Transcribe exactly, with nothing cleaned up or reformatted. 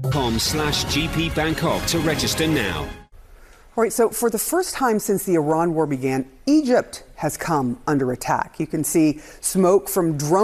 com slash GP Bangkok to register now. All right, so for the first time since the Iran war began, Egypt has come under attack. You can see smoke from drones.